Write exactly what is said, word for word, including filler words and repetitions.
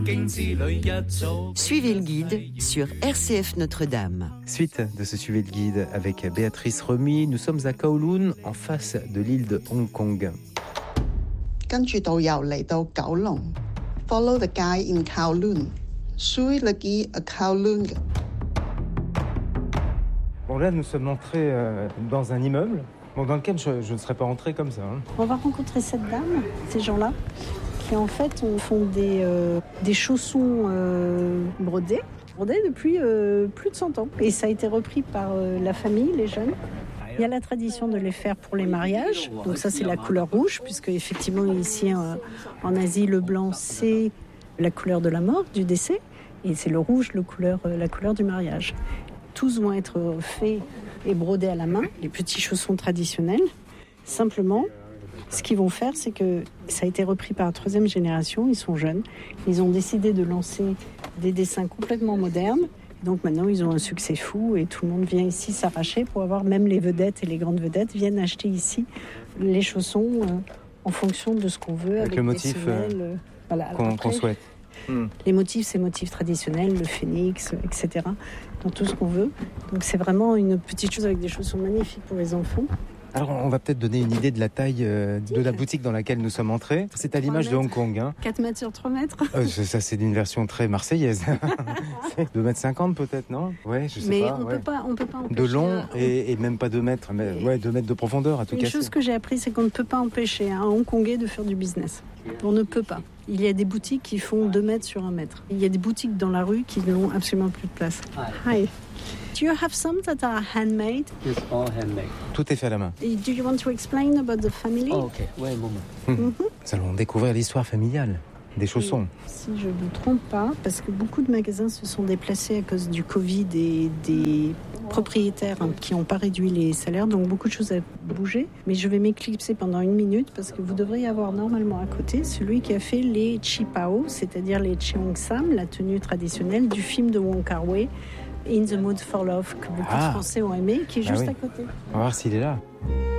Suivez le guide sur R C F Notre-Dame. Suite de ce Suivez le guide avec Béatrice Remy, nous sommes à Kowloon, en face de l'île de Hong Kong. 跟住導遊嚟到九龍 ，follow the guide in Kowloon， suivez le guide à Kowloon。 Bon là, nous sommes entrés euh, dans un immeuble, bon, dans lequel je, je ne serais pas entré comme ça. Hein. On va rencontrer cette dame, ces gens-là, qui en fait font des, euh, des chaussons euh, brodés, brodés depuis euh, plus de cent ans. Et ça a été repris par euh, la famille, les jeunes. Il y a la tradition de les faire pour les mariages. Donc ça, c'est la couleur rouge, puisque effectivement, ici, euh, en Asie, le blanc, c'est la couleur de la mort, du décès. Et c'est le rouge, le couleur, euh, la couleur du mariage. Tous vont être faits et brodés à la main, les petits chaussons traditionnels. Simplement, ce qu'ils vont faire, c'est que ça a été repris par la troisième génération, ils sont jeunes. Ils ont décidé de lancer des dessins complètement modernes. Donc maintenant, ils ont un succès fou et tout le monde vient ici s'arracher pour avoir, même les vedettes et les grandes vedettes viennent acheter ici les chaussons euh, en fonction de ce qu'on veut. Avec, avec le motif semelles, euh, voilà. qu'on, Après, qu'on souhaite. Hmm. Les motifs, c'est motifs traditionnels, le phénix, et cetera. Dans tout ce qu'on veut. Donc c'est vraiment une petite chose avec des chaussons magnifiques pour les enfants. Alors, on va peut-être donner une idée de la taille euh, de la boutique dans laquelle nous sommes entrés. C'est à l'image de Hong Kong. Hein. quatre mètres sur trois mètres. Euh, ça, c'est une version très marseillaise. deux mètres cinquante peut-être, non? Ouais, je sais mais pas. on ouais. peut pas, on peut pas empêcher. De long et, et même pas deux mètres, mais ouais, deux mètres de profondeur à tout Une casser. chose que j'ai appris, c'est qu'on ne peut pas empêcher un Hongkongais de faire du business. On ne peut pas. Il y a des boutiques qui font deux mètres sur un mètre. Il y a des boutiques dans la rue qui n'ont absolument plus de place. Hi. Do you have some that are handmade? It's all handmade. Tout est fait à la main. Do you want to explain about the family? Oh, okay. Wait a moment. Mmh. Mm-hmm. Nous allons découvrir l'histoire familiale des chaussons. Si je ne me trompe pas, parce que beaucoup de magasins se sont déplacés à cause du Covid et des propriétaires qui n'ont pas réduit les salaires, donc beaucoup de choses ont bougé. Mais je vais m'éclipser pendant une minute parce que vous devriez avoir normalement à côté celui qui a fait les Chi Pao, c'est-à-dire les Cheongsam, la tenue traditionnelle du film de Wong Kar-wai, In the Mood for Love, que beaucoup ah. de Français ont aimé, qui est juste ah oui. à côté. On va voir s'il est là.